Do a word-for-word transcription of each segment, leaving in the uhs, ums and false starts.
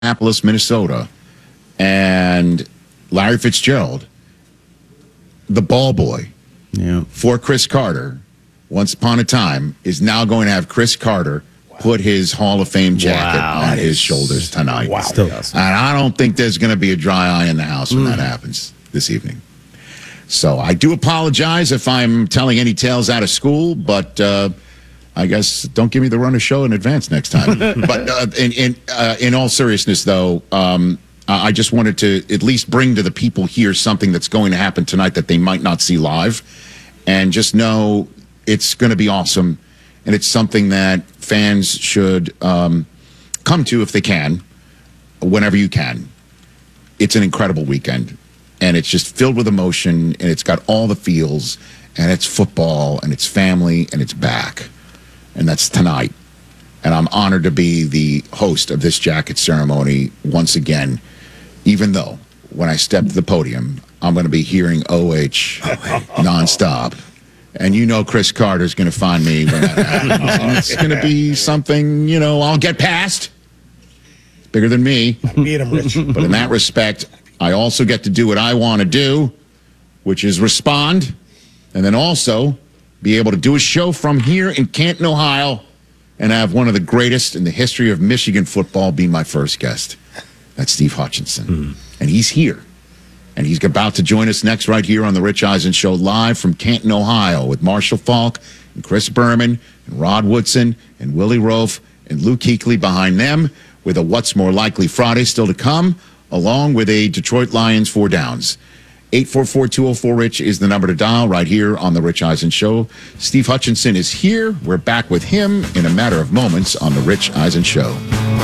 Minneapolis, Minnesota, and Larry Fitzgerald, the ball boy yeah. for Chris Carter, once upon a time, is now going to have Chris Carter wow. put his Hall of Fame jacket wow. on his shoulders tonight. Wow. Still, and I don't think there's going to be a dry eye in the house when mm. that happens this evening. So I do apologize if I'm telling any tales out of school, but uh, I guess don't give me the run of show in advance next time. But uh, in in, uh, in all seriousness, though, um, I just wanted to at least bring to the people here something that's going to happen tonight that they might not see live, and just know it's going to be awesome, and it's something that fans should um, come to if they can, whenever you can. It's an incredible weekend, and it's just filled with emotion, and it's got all the feels, and it's football, and it's family, and it's back. And that's tonight. And I'm honored to be the host of this jacket ceremony once again, even though when I step to the podium, I'm going to be hearing O H nonstop. And you know Chris Carter's going to find me when that happens. And it's going to be something, you know, I'll get past. It's bigger than me. Beat him, Rich. But in that respect, I also get to do what I want to do, which is respond, and then also be able to do a show from here in Canton, Ohio, and have one of the greatest in the history of Michigan football be my first guest. That's Steve Hutchinson. Mm. And he's here. And he's about to join us next right here on The Rich Eisen Show, live from Canton, Ohio, with Marshall Falk and Chris Berman and Rod Woodson and Willie Rofe and Luke Kuechly behind them, with a What's More Likely Friday still to come, along with a Detroit Lions four downs. eight four four, two oh four, RICH is the number to dial right here on The Rich Eisen Show. Steve Hutchinson is here. We're back with him in a matter of moments on The Rich Eisen Show.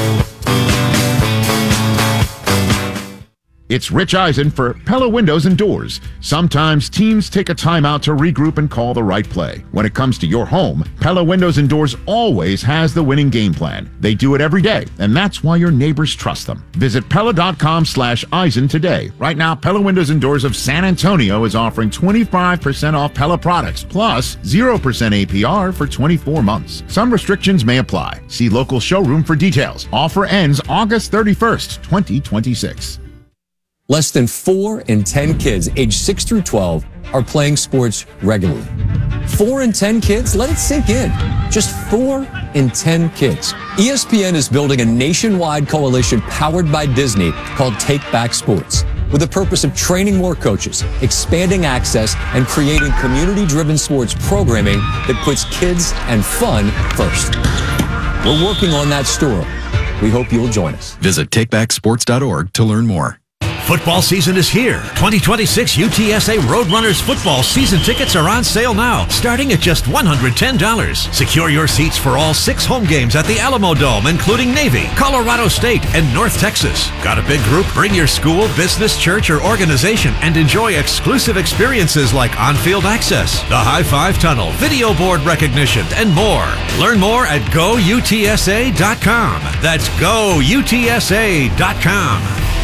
It's Rich Eisen for Pella Windows and Doors. Sometimes teams take a timeout to regroup and call the right play. When it comes to your home, Pella Windows and Doors always has the winning game plan. They do it every day, and that's why your neighbors trust them. Visit Pella.com slash Eisen today. Right now, Pella Windows and Doors of San Antonio is offering twenty-five percent off Pella products, plus zero percent A P R for twenty-four months. Some restrictions may apply. See local showroom for details. Offer ends August thirty-first, twenty twenty-six. Less than four in ten kids aged six through twelve are playing sports regularly. Four in ten kids? Let it sink in. Just four in ten kids. E S P N is building a nationwide coalition powered by Disney called Take Back Sports, with the purpose of training more coaches, expanding access, and creating community-driven sports programming that puts kids and fun first. We're working on that story. We hope you'll join us. Visit take back sports dot org to learn more. Football season is here. twenty twenty-six U T S A Roadrunners football season tickets are on sale now, starting at just one hundred ten dollars. Secure your seats for all six home games at the Alamo Dome, including Navy, Colorado State, and North Texas. Got a big group? Bring your school, business, church, or organization and enjoy exclusive experiences like on-field access, the High Five Tunnel, video board recognition, and more. Learn more at go U T S A dot com. That's go U T S A dot com.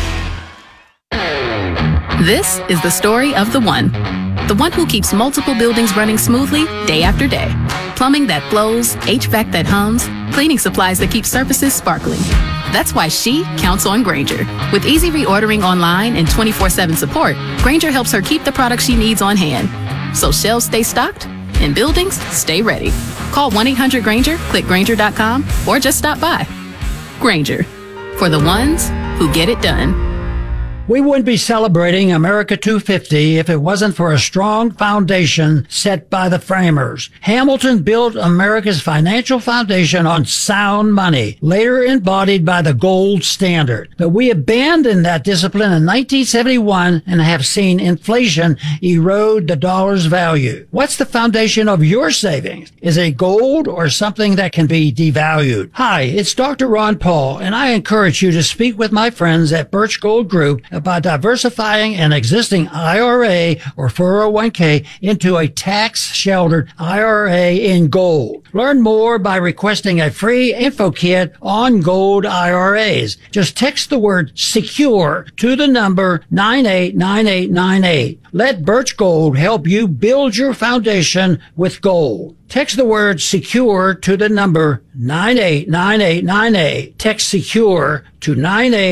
This is the story of the one. The one who keeps multiple buildings running smoothly day after day. Plumbing that flows, H V A C that hums, cleaning supplies that keep surfaces sparkling. That's why she counts on Grainger. With easy reordering online and twenty-four seven support, Grainger helps her keep the products she needs on hand. So shelves stay stocked and buildings stay ready. Call one eight hundred Grainger, click Grainger dot com, or just stop by. Grainger, for the ones who get it done. We wouldn't be celebrating America two fifty if it wasn't for a strong foundation set by the framers. Hamilton built America's financial foundation on sound money, later embodied by the gold standard. But we abandoned that discipline in nineteen seventy-one and have seen inflation erode the dollar's value. What's the foundation of your savings? Is it gold or something that can be devalued? Hi, it's Doctor Ron Paul, and I encourage you to speak with my friends at Birch Gold Group by diversifying an existing I R A or four oh one k into a tax-sheltered I R A in gold. Learn more by requesting a free info kit on gold I R As. Just text the word SECURE to the number nine eight nine eight nine eight. Let Birch Gold help you build your foundation with gold. Text the word SECURE to the number nine eight nine eight nine eight. Text SECURE to nine eight